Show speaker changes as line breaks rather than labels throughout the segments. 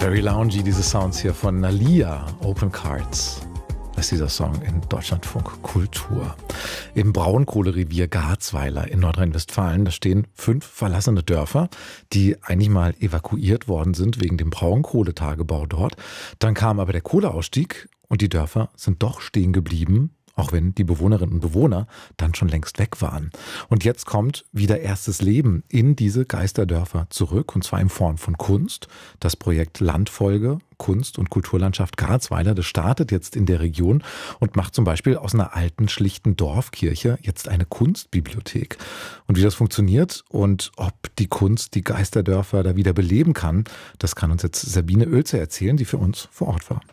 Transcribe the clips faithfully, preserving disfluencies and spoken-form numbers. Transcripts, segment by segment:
Very loungy, diese Sounds hier von Nalia, Open Cards. Das ist dieser Song in Deutschlandfunk Kultur. Im Braunkohlerevier Garzweiler in Nordrhein-Westfalen, da stehen fünf verlassene Dörfer, die eigentlich mal evakuiert worden sind wegen dem Braunkohletagebau dort. Dann kam aber der Kohleausstieg und die Dörfer sind doch stehen geblieben, auch wenn die Bewohnerinnen und Bewohner dann schon längst weg waren. Und jetzt kommt wieder erstes Leben in diese Geisterdörfer zurück, und zwar in Form von Kunst. Das Projekt Landfolge, Kunst- und Kulturlandschaft Garzweiler, das startet jetzt in der Region und macht zum Beispiel aus einer alten, schlichten Dorfkirche jetzt eine Kunstbibliothek. Und wie das funktioniert und ob die Kunst die Geisterdörfer da wieder beleben kann, das kann uns jetzt Sabine Oelze erzählen, die für uns vor Ort war.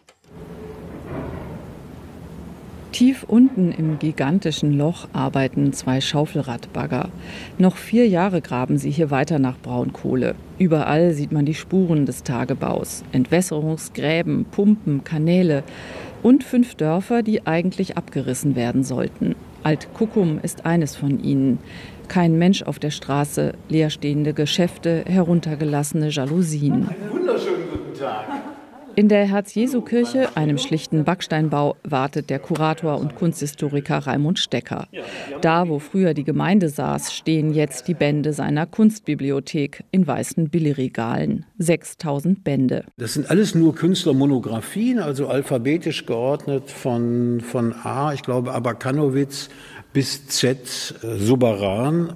Tief unten im gigantischen Loch arbeiten zwei Schaufelradbagger. Noch vier Jahre graben sie hier weiter nach Braunkohle. Überall sieht man die Spuren des Tagebaus. Entwässerungsgräben, Pumpen, Kanäle und fünf Dörfer, die eigentlich abgerissen werden sollten. Alt-Kuckum ist eines von ihnen. Kein Mensch auf der Straße, leerstehende Geschäfte, heruntergelassene Jalousien.
Einen wunderschönen guten Tag.
In der Herz-Jesu-Kirche, einem schlichten Backsteinbau, wartet der Kurator und Kunsthistoriker Raimund Stecker. Da, wo früher die Gemeinde saß, stehen jetzt die Bände seiner Kunstbibliothek in weißen Billigregalen. sechstausend Bände.
Das sind alles nur Künstlermonographien, also alphabetisch geordnet von, von A, ich glaube Abakanowitz, bis Z, äh, Subaran.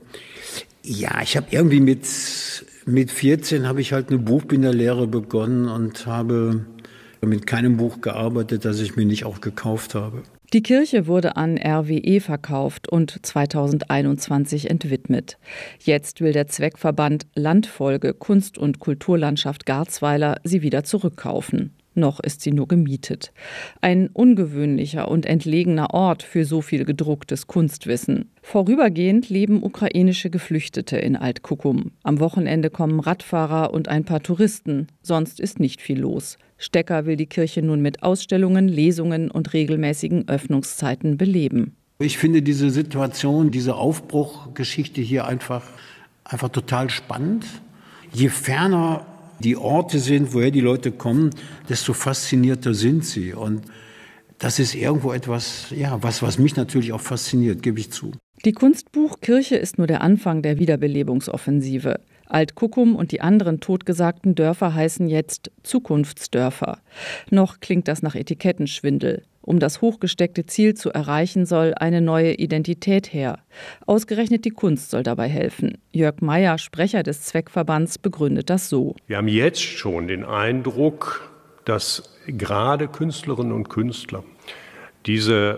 Ja, ich habe irgendwie mit... Mit vierzehn habe ich halt eine Buchbinderlehre begonnen und habe mit keinem Buch gearbeitet, das ich mir nicht auch gekauft habe.
Die Kirche wurde an R W E verkauft und zweitausendeinundzwanzig entwidmet. Jetzt will der Zweckverband Landfolge Kunst- und Kulturlandschaft Garzweiler sie wieder zurückkaufen. Noch ist sie nur gemietet. Ein ungewöhnlicher und entlegener Ort für so viel gedrucktes Kunstwissen. Vorübergehend leben ukrainische Geflüchtete in Alt-Kuckum. Am Wochenende kommen Radfahrer und ein paar Touristen. Sonst ist nicht viel los. Stecker will die Kirche nun mit Ausstellungen, Lesungen und regelmäßigen Öffnungszeiten beleben.
Ich finde diese Situation, diese Aufbruchgeschichte hier einfach, einfach total spannend. Je ferner die Orte sind, woher die Leute kommen, desto faszinierter sind sie. Und das ist irgendwo etwas, ja, was, was mich natürlich auch fasziniert, gebe ich zu.
Die Kunstbuchkirche ist nur der Anfang der Wiederbelebungsoffensive. Alt-Kuckum und die anderen totgesagten Dörfer heißen jetzt Zukunftsdörfer. Noch klingt das nach Etikettenschwindel. Um das hochgesteckte Ziel zu erreichen, soll eine neue Identität her. Ausgerechnet die Kunst soll dabei helfen. Jörg Meyer, Sprecher des Zweckverbands, begründet das so.
Wir haben jetzt schon den Eindruck, dass gerade Künstlerinnen und Künstler diese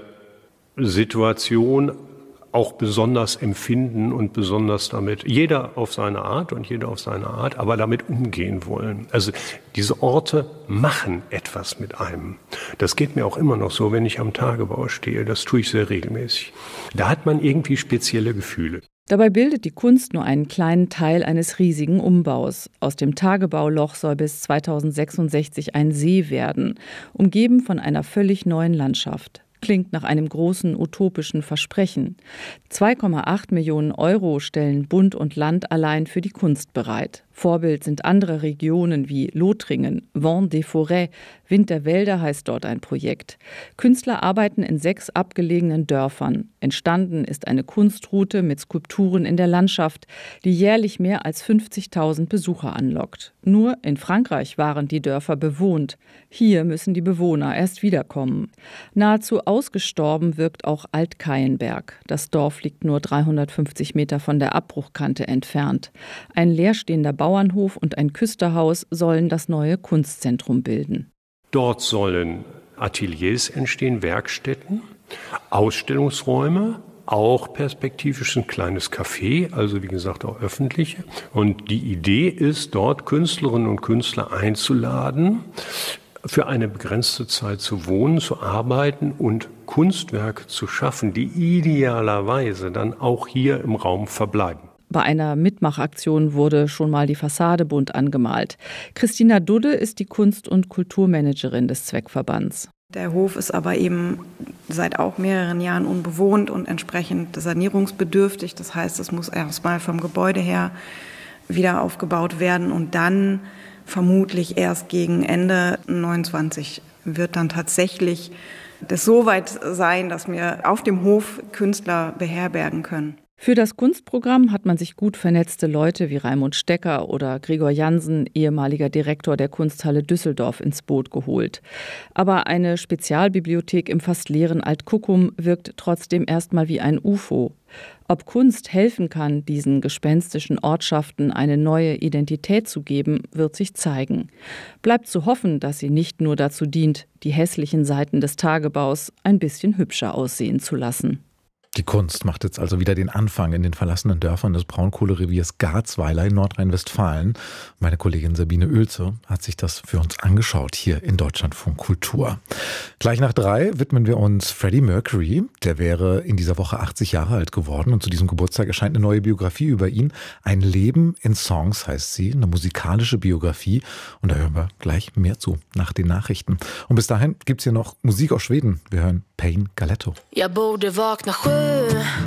Situation auch besonders empfinden und besonders damit, jeder auf seine Art und jeder auf seine Art, aber damit umgehen wollen. Also diese Orte machen etwas mit einem. Das geht mir auch immer noch so, wenn ich am Tagebau stehe. Das tue ich sehr regelmäßig. Da hat man irgendwie spezielle Gefühle.
Dabei bildet die Kunst nur einen kleinen Teil eines riesigen Umbaus. Aus dem Tagebauloch soll bis zweitausendsechsundsechzig ein See werden, umgeben von einer völlig neuen Landschaft. Klingt nach einem großen utopischen Versprechen. zwei Komma acht Millionen Euro stellen Bund und Land allein für die Kunst bereit. Vorbild sind andere Regionen wie Lothringen, Vent des Forêts, Wind der Wälder heißt dort ein Projekt. Künstler arbeiten in sechs abgelegenen Dörfern. Entstanden ist eine Kunstroute mit Skulpturen in der Landschaft, die jährlich mehr als fünfzigtausend Besucher anlockt. Nur in Frankreich waren die Dörfer bewohnt. Hier müssen die Bewohner erst wiederkommen. Nahezu ausgestorben wirkt auch Alt-Keienberg. Das Dorf liegt nur dreihundertfünfzig Meter von der Abbruchkante entfernt. Ein leerstehender Bauernhof und ein Küsterhaus sollen das neue Kunstzentrum bilden.
Dort sollen Ateliers entstehen, Werkstätten, Ausstellungsräume, auch perspektivisch ein kleines Café, also wie gesagt auch öffentliche. Und die Idee ist, dort Künstlerinnen und Künstler einzuladen, für eine begrenzte Zeit zu wohnen, zu arbeiten und Kunstwerke zu schaffen, die idealerweise dann auch hier im Raum verbleiben.
Bei einer Mitmachaktion wurde schon mal die Fassade bunt angemalt. Christina Dudde ist die Kunst- und Kulturmanagerin des Zweckverbands.
Der Hof ist aber eben seit auch mehreren Jahren unbewohnt und entsprechend sanierungsbedürftig. Das heißt, es muss erstmal vom Gebäude her wieder aufgebaut werden und dann vermutlich erst gegen Ende neunundzwanzig wird dann tatsächlich das so weit sein, dass wir auf dem Hof Künstler beherbergen können.
Für das Kunstprogramm hat man sich gut vernetzte Leute wie Raimund Stecker oder Gregor Jansen, ehemaliger Direktor der Kunsthalle Düsseldorf, ins Boot geholt. Aber eine Spezialbibliothek im fast leeren Alt-Kuckum wirkt trotzdem erstmal wie ein U F O. Ob Kunst helfen kann, diesen gespenstischen Ortschaften eine neue Identität zu geben, wird sich zeigen. Bleibt zu hoffen, dass sie nicht nur dazu dient, die hässlichen Seiten des Tagebaus ein bisschen hübscher aussehen zu lassen.
Die Kunst macht jetzt also wieder den Anfang in den verlassenen Dörfern des Braunkohlereviers Garzweiler in Nordrhein-Westfalen. Meine Kollegin Sabine Oelze hat sich das für uns angeschaut hier in Deutschlandfunk Kultur. Gleich nach drei widmen wir uns Freddie Mercury. Der wäre in dieser Woche achtzig Jahre alt geworden und zu diesem Geburtstag erscheint eine neue Biografie über ihn. Ein Leben in Songs heißt sie, eine musikalische Biografie. Und da hören wir gleich mehr zu nach den Nachrichten. Und bis dahin gibt's hier noch Musik aus Schweden. Wir hören Payne Galetto.
Jag borde vakna sju